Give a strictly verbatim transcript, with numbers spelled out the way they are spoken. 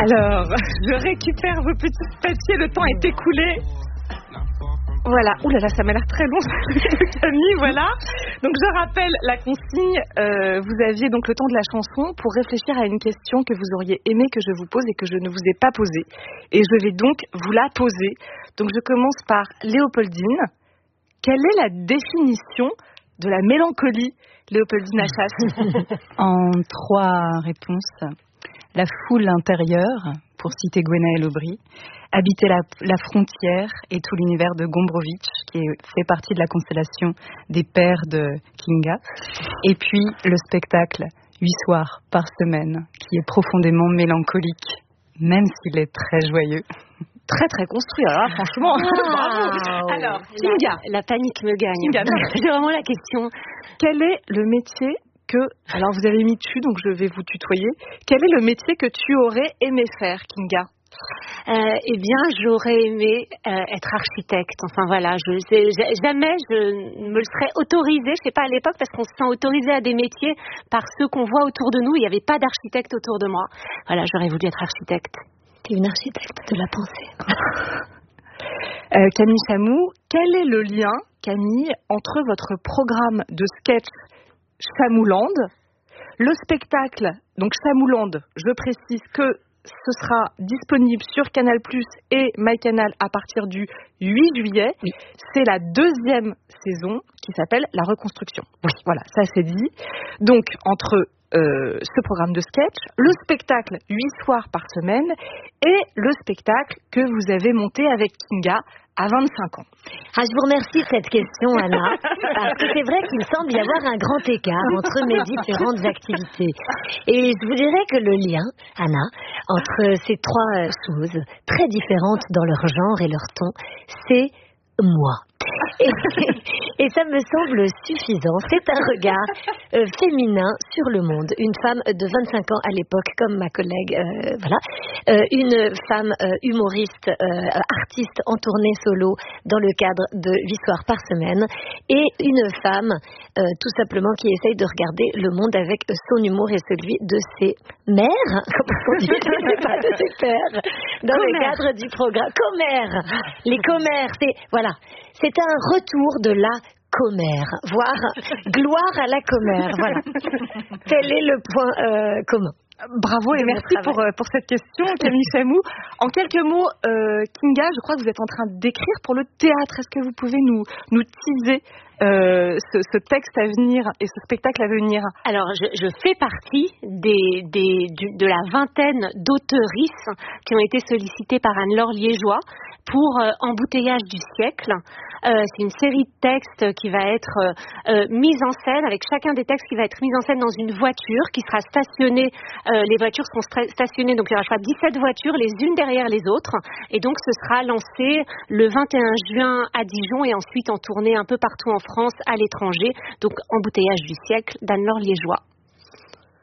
Alors, je récupère vos petits papiers, le temps est écoulé. Voilà, ouh là là, ça m'a l'air très long, Camille, voilà. Donc je rappelle la consigne, euh, vous aviez donc le temps de la chanson pour réfléchir à une question que vous auriez aimé que je vous pose et que je ne vous ai pas posée. Et je vais donc vous la poser. Donc je commence par Léopoldine. Quelle est la définition de la mélancolie, Léopoldine Achas? En trois réponses. La foule intérieure, pour citer Gwenaëlle Aubry, habiter la, la frontière et tout l'univers de Gombrowicz, qui est, fait partie de la constellation des pères de Kinga, et puis le spectacle Huit soirs par semaine, qui est profondément mélancolique, même s'il est très joyeux. Très très construit, alors là, franchement, wow. Bravo. Alors, Kinga, la, la panique me gagne. Kinga, c'est vraiment la question. Quel est le métier que, alors vous avez mis tu, donc je vais vous tutoyer. Quel est le métier que tu aurais aimé faire, Kinga? Euh, eh bien, j'aurais aimé euh, être architecte. Enfin voilà, je, je, jamais je me le serais autorisée. Je sais pas à l'époque parce qu'on se sent autorisé à des métiers par ceux qu'on voit autour de nous. Il n'y avait pas d'architecte autour de moi. Voilà, j'aurais voulu être architecte. T'es une architecte de la pensée. euh, Camille Chamou, quel est le lien, Camille, entre votre programme de sketch Chamouland, le spectacle, donc Chamouland, je précise que ce sera disponible sur Canal plus et MyCanal à partir du huit juillet. Oui. C'est la deuxième saison qui s'appelle La Reconstruction. Oui. Voilà, ça c'est dit. Donc, entre euh, ce programme de sketch, le spectacle huit soirs par semaine et le spectacle que vous avez monté avec Kinga à vingt-cinq ans. Ah, je vous remercie de cette question, Anna, parce que c'est vrai qu'il semble y avoir un grand écart entre mes différentes activités. Et je vous dirais que le lien, Anna, entre ces trois choses très différentes dans leur genre et leur ton, c'est moi. Et, et ça me semble suffisant. C'est un regard euh, féminin sur le monde. Une femme de vingt-cinq ans à l'époque, comme ma collègue, euh, voilà. Euh, une femme euh, humoriste, euh, artiste en tournée solo dans le cadre de huit soirs par semaine. Et une femme, euh, tout simplement, qui essaye de regarder le monde avec son humour et celui de ses mères, comme on dit, pas de ses pères, dans Commère. Le cadre du programme. Commères. Les commères, c'est, voilà. C'est un retour de la commère, voire gloire à la commère. Voilà. Quel est le point euh, commun? Bravo et merci pour, pour cette question, Camille Chamou. En quelques mots, euh, Kinga, je crois que vous êtes en train d'écrire pour le théâtre. Est-ce que vous pouvez nous, nous teaser euh, ce, ce texte à venir et ce spectacle à venir? Alors, je, je fais partie des, des, du, de la vingtaine d'auteuristes qui ont été sollicitées par Anne-Laure Liégeois pour euh, Embouteillage du siècle. Euh, c'est une série de textes qui va être euh, mise en scène, avec chacun des textes qui va être mis en scène dans une voiture qui sera stationnée. Euh, les voitures seront sta- stationnées, donc il y aura dix-sept voitures, les unes derrière les autres. Et donc ce sera lancé le vingt et un juin à Dijon et ensuite en tournée un peu partout en France, à l'étranger. Donc Embouteillage du siècle d'Anne-Laure Liégeois.